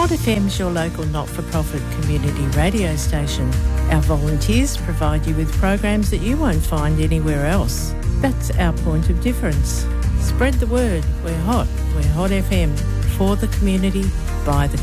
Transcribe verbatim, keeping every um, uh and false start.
Hot F M's your local not-for-profit community radio station. Our volunteers provide you with programs that you won't find anywhere else. That's our point of difference. Spread the word. We're hot. We're Hot F M. For the community, by the